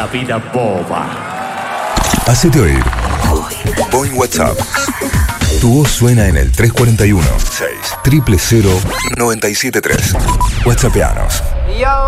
la vida boba. Hacete oír. Boing WhatsApp. Tu voz suena en el 341-600-973. WhatsAppianos.